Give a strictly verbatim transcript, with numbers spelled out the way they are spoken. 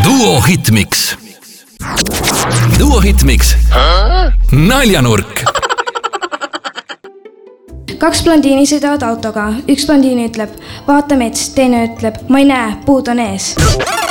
Duo Hitmix. Duo Hitmix. Naljanurk. Kaks blondiini sõidavad autoga. Üks blondiini ütleb, vaata mets, teine ütleb, ma ei näe, puud on ees.